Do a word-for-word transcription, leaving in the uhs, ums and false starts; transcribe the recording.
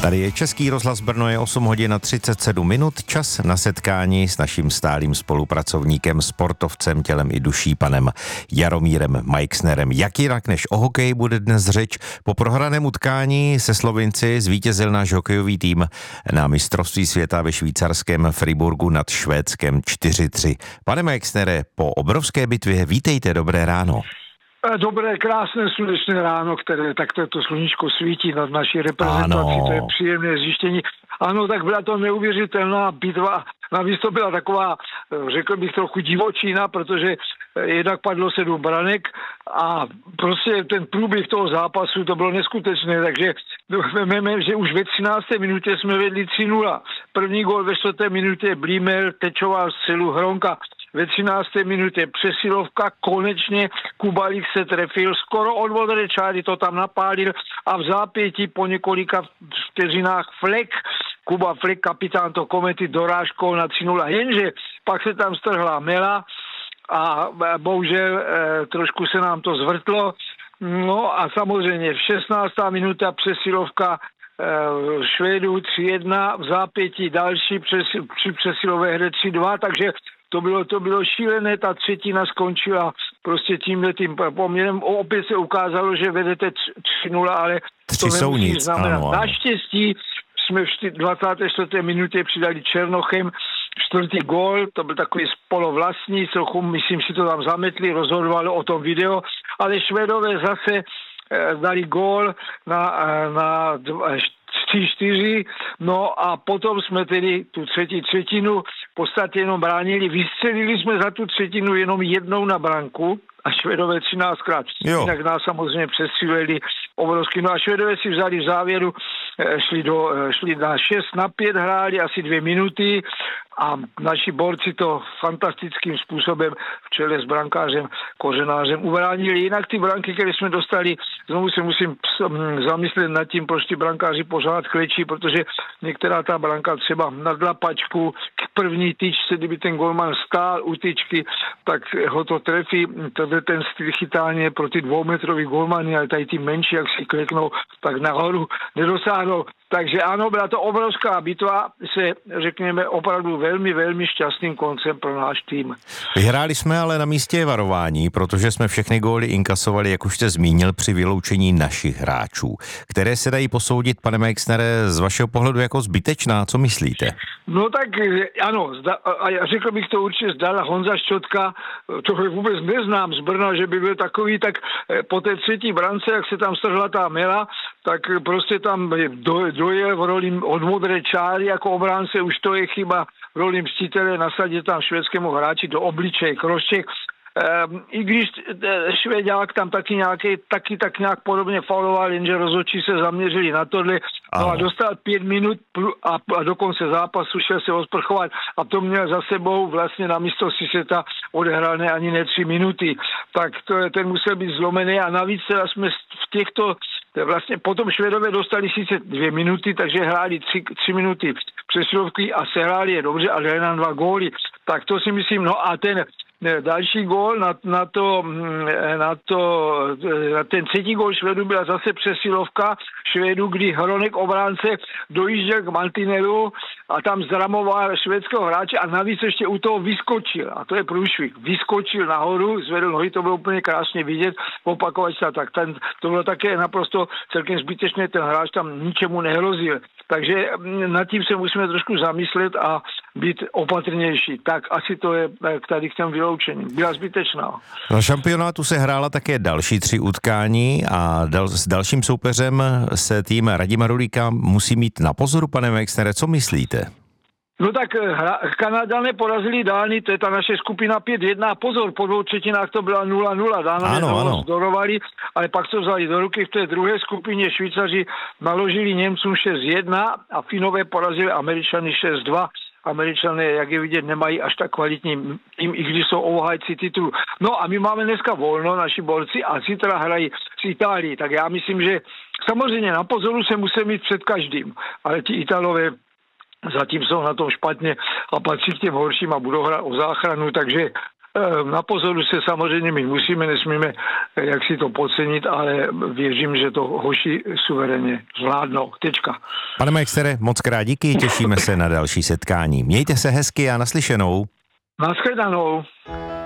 Tady je Český rozhlas Brno, je osm hodin a třicet sedm minut, čas na setkání s naším stálým spolupracovníkem, sportovcem, tělem i duší, panem Jaromírem Majksnerem. Jak jinak než o hokeji bude dnes řeč. Po prohraném utkání se Slovinci zvítězil náš hokejový tým na mistrovství světa ve švýcarském Friburgu nad Švédskem čtyři tři. Pane Majksnere, po obrovské bitvě vítejte, dobré ráno. Dobré, krásné slunečné ráno, které takto to sluníčko svítí nad naší reprezentací, ano. To je příjemné zjištění. Ano, tak byla to neuvěřitelná bitva. Navíc to byla taková, řekl bych, trochu divočina, protože jednak padlo sedm branek a prostě ten průběh toho zápasu, to bylo neskutečné, takže víme, že už ve třinácté minutě jsme vedli tři nula. První gól ve čtvrté minutě Blímel tečoval střelu Hronka. Ve třinácté minutě přesilovka, konečně Kubalik se trefil, skoro od modré čáry to tam napálil a v zápětí po několika vteřinách Flek, Kuba Flek, kapitán to Komety, dorážkou na tři nula. Jenže pak se tam strhla mela a bohužel eh, trošku se nám to zvrtlo. No a samozřejmě v šestnácté minuta přesilovka eh, Švédů tři jedna, v zápětí další přes, při přesilové hře tři dva, takže To bylo, to bylo šílené, ta třetina skončila prostě tímhletým poměrem. Opět se ukázalo, že vedete tři nula, ale Tři to jsou nic, znamená. Ano, ano. Naštěstí jsme v dvacáté čtvrté minutě přidali Černochem čtvrtý gól, to byl takový spolovlastní, trochu, myslím si to tam zametli, rozhodovalo o tom video, ale Švédové zase eh, dali gól na, na tři čtyři, no a potom jsme tedy tu třetí třetinu v podstatě jenom bránili, vystřelili jsme za tu třetinu jenom jednou na branku a Švédové třináctkrát. Jinak nás samozřejmě přestříleli obrovský. No a Švédové si vzali v závěru, šli, do, šli na šest na pět, hráli asi dvě minuty a naši borci to fantastickým způsobem v čele s brankářem Kořenářem ubránili. Jinak ty branky, které jsme dostali, znovu se musím zamyslet nad tím, proč ty brankáři pořád klečí, protože některá ta branka třeba na dlapačku k první tyčce, kdyby ten golman stál u tyčky, tak ho to trefí. Tady ten styl chytání pro ty dvoumetrový golmany, ale tady ty menší, jak si kliknou, tak nahoru nedosáhnou. Takže ano, byla to obrovská bitva, se řekněme opravdu velmi, velmi šťastným koncem pro náš tým. Vyhráli jsme ale na místě varování, protože jsme všechny góly inkasovali, jak už jste zmínil, při vyloučení našich hráčů, které se dají posoudit, pane Majksnere, z vašeho pohledu jako zbytečná. Co myslíte? No tak ano, zda, a já řekl bych to určitě zdala Honza Šťotka, toho vůbec neznám z Brna, že by byl takový, tak po té třetí brance, jak se tam strhla ta mela, tak prostě tam do, dojel v roli od modré čáry jako obránce, už to je chyba v roli mstitele, nasadit tam švédskému hráči do obličeje Krošček. Um, I když Švéďák tam taky, nějaký, taky tak nějak podobně fauloval, jenže rozhodčí se zaměřili na tohle, no a dostal pět minut a, a do konce zápasu šel se osprchovat a to měl za sebou vlastně na mistrovství světa odehrané ani ne tři minuty. Tak to je, ten musel být zlomený a navíc teda jsme v těchto vlastně potom Švédové dostali sice dvě minuty, takže hráli tři, tři minuty přesilovky a sehráli je dobře a dali nám dva góly. Tak to si myslím, no a ten další gól na, na, to, na, to, na ten třetí gól Švédu byla zase přesilovka Švédu, kdy Hronek obránce dojížděl k mantinelu a tam zramoval švédského hráče a navíc ještě u toho vyskočil. A to je průšvih. Vyskočil nahoru, zvedl nohy, to bylo úplně krásně vidět, opakovat se tak. Ten, to bylo také naprosto celkem zbytečné, ten hráč tam ničemu nehrozil. Takže nad tím se musíme trošku zamyslet a být opatrnější. Tak asi to je tady k těm vyloučením. Byla zbytečná. Na šampionátu se hrála také další tři utkání a dal, s dalším soupeřem se tým Radima Rulíka musí mít na pozoru, pane Majksnere, co myslíte? No tak hra, Kanaďané porazili Dány, to je ta naše skupina pět jedna. Pozor, po dvou třetinách to byla nula nula. Dány zdorovali, ale pak to vzali do ruky. V té druhé skupině Švýcaři naložili Němcům šest jedna a Finové porazili Američany šest dva. Američané, jak je vidět, nemají až tak kvalitní tým, i když jsou obhájci titulu. No a my máme dneska volno, naši borci, a zítra hrají s Itálií. Tak já myslím, že samozřejmě na pozoru se musí mít před každým, ale ti Italové zatím jsou na tom špatně a patří k těm horším a budou hrát o záchranu, takže Na pozoru se samozřejmě my musíme, nesmíme jak si to podcenit, ale věřím, že to hoši suverénně zvládnou. Tečka. Pane Majkstere, moc krát díky, těšíme se na další setkání. Mějte se hezky a naslyšenou. Naschledanou.